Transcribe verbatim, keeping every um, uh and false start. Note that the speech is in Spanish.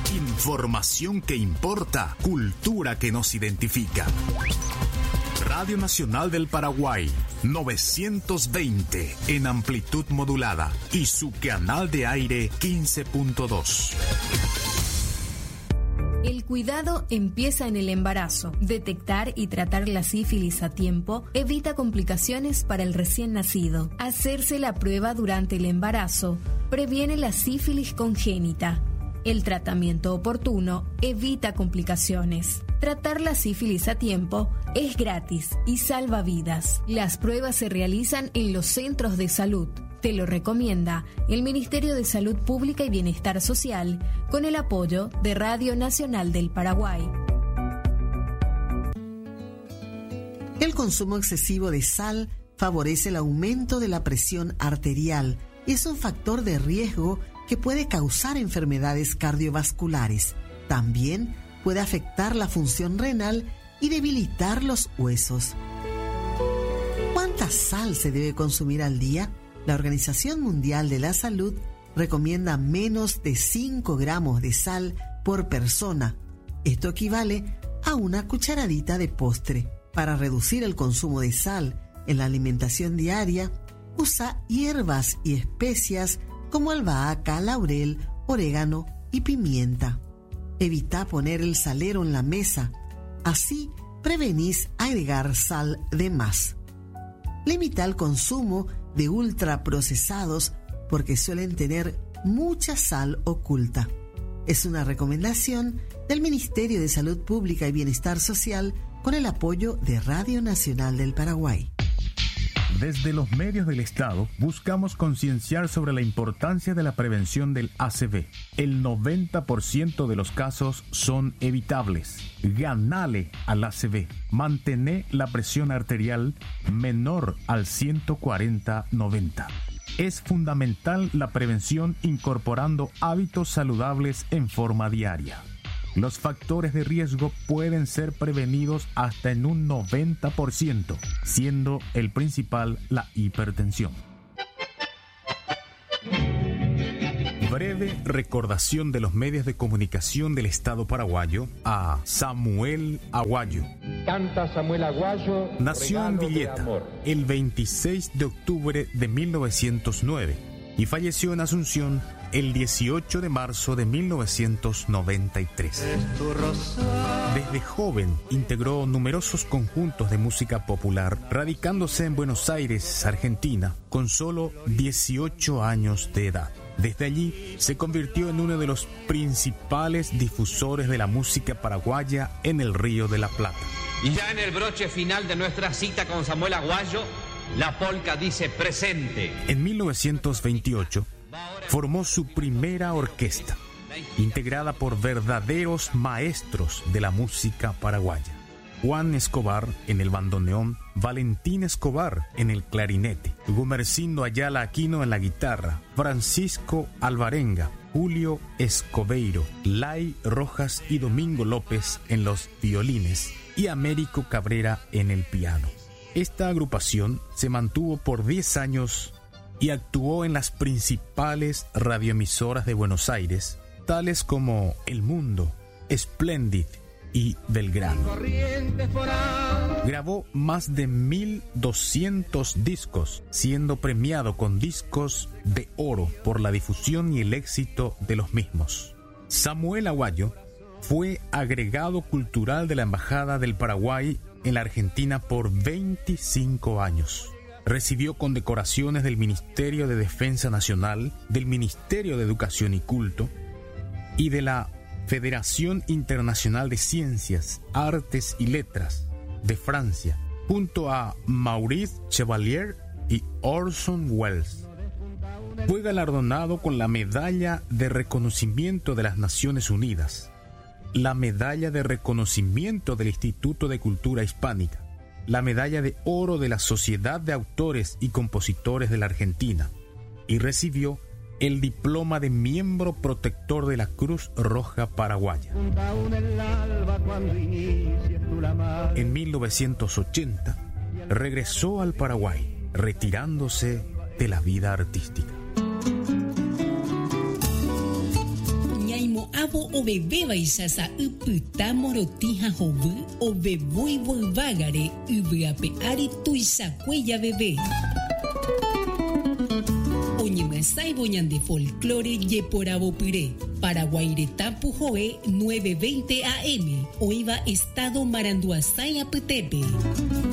Información que importa, cultura que nos identifica. Radio Nacional del Paraguay, novecientos veinte en amplitud modulada y su canal de aire quince punto dos. El cuidado empieza en el embarazo. Detectar y tratar la sífilis a tiempo evita complicaciones para el recién nacido. Hacerse la prueba durante el embarazo previene la sífilis congénita. El tratamiento oportuno evita complicaciones. Tratar la sífilis a tiempo es gratis y salva vidas. Las pruebas se realizan en los centros de salud. Te lo recomienda el Ministerio de Salud Pública y Bienestar Social con el apoyo de Radio Nacional del Paraguay. El consumo excesivo de sal favorece el aumento de la presión arterial y es un factor de riesgo que puede causar enfermedades cardiovasculares. También puede afectar la función renal y debilitar los huesos. ¿Cuánta sal se debe consumir al día? La Organización Mundial de la Salud recomienda menos de cinco gramos de sal por persona. Esto equivale a una cucharadita de postre. Para reducir el consumo de sal en la alimentación diaria, usa hierbas y especias como albahaca, laurel, orégano y pimienta. Evita poner el salero en la mesa. Así prevenís agregar sal de más. Limita el consumo de ultraprocesados porque suelen tener mucha sal oculta. Es una recomendación del Ministerio de Salud Pública y Bienestar Social con el apoyo de Radio Nacional del Paraguay. Desde los medios del Estado buscamos concienciar sobre la importancia de la prevención del A C V. El noventa por ciento de los casos son evitables. Ganale al A C V. Mantener la presión arterial menor al ciento cuarenta noventa. Es fundamental la prevención incorporando hábitos saludables en forma diaria. Los factores de riesgo pueden ser prevenidos hasta en un noventa por ciento, siendo el principal la hipertensión. Breve recordación de los medios de comunicación del Estado paraguayo a Samuel Aguayo. Canta Samuel Aguayo. Nació en Villeta el veintiséis de octubre de mil novecientos nueve y falleció en Asunción el dieciocho de marzo de mil novecientos noventa y tres. Desde joven integró numerosos conjuntos de música popular, radicándose en Buenos Aires, Argentina, con solo dieciocho años de edad. Desde allí se convirtió en uno de los principales difusores de la música paraguaya en el Río de la Plata. Y ya en el broche final de nuestra cita con Samuel Aguayo, la polca dice presente. En mil novecientos veintiocho formó su primera orquesta, integrada por verdaderos maestros de la música paraguaya. Juan Escobar en el bandoneón, Valentín Escobar en el clarinete, Gumercindo Ayala Aquino en la guitarra, Francisco Alvarenga, Julio Escobeiro, Lai Rojas y Domingo López en los violines y Américo Cabrera en el piano. Esta agrupación se mantuvo por diez años y actuó en las principales radioemisoras de Buenos Aires, tales como El Mundo, Splendid y Belgrano. Grabó más de mil doscientos discos, siendo premiado con discos de oro por la difusión y el éxito de los mismos. Samuel Aguayo fue agregado cultural de la Embajada del Paraguay en la Argentina por veinticinco años. Recibió condecoraciones del Ministerio de Defensa Nacional, del Ministerio de Educación y Culto y de la Federación Internacional de Ciencias, Artes y Letras de Francia, junto a Maurice Chevalier y Orson Welles. Fue galardonado con la Medalla de Reconocimiento de las Naciones Unidas, la Medalla de Reconocimiento del Instituto de Cultura Hispánica, la Medalla de Oro de la Sociedad de Autores y Compositores de la Argentina y recibió el diploma de miembro protector de la Cruz Roja Paraguaya. En mil novecientos ochenta regresó al Paraguay, retirándose de la vida artística. avo o bebé baisasa upyta morotija hovy o bebui volvágare yvyape ari tuisakueya bebé. Oñemyasãivo ñande folclore jeporavo pyre. Paraguaireta Pujoe nueve veinte A M. Oiva Estado Maranduasái apytépe.